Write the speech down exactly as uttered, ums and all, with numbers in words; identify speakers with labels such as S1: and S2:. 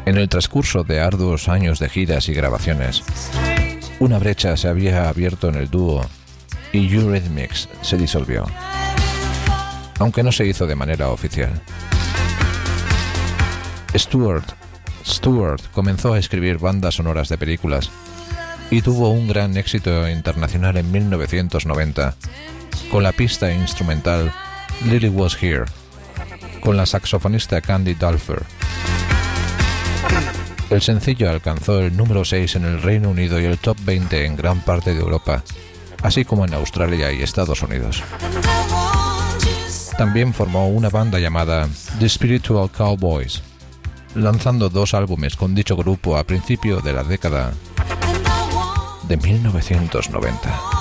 S1: En el transcurso de arduos años de giras y grabaciones, una brecha se había abierto en el dúo y Eurythmics se disolvió, aunque no se hizo de manera oficial. Stewart, Stewart comenzó a escribir bandas sonoras de películas y tuvo un gran éxito internacional en mil novecientos noventa con la pista instrumental Lily Was Here, con la saxofonista Candy Dulfer. El sencillo alcanzó el número seis en el Reino Unido y el top veinte en gran parte de Europa, así como en Australia y Estados Unidos. También formó una banda llamada The Spiritual Cowboys, lanzando dos álbumes con dicho grupo a principio de la década de mil novecientos noventa.